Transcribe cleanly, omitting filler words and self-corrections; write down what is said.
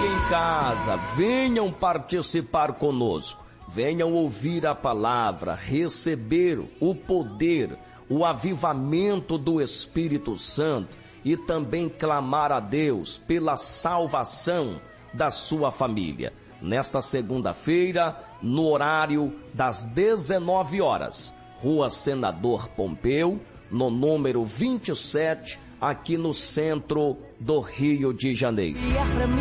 fiquem em casa, venham participar conosco, venham ouvir a palavra, receber o poder, o avivamento do Espírito Santo e também clamar a Deus pela salvação da sua família. Nesta segunda-feira, no horário das 19 horas, Rua Senador Pompeu, no número 27, aqui no centro do Rio de Janeiro.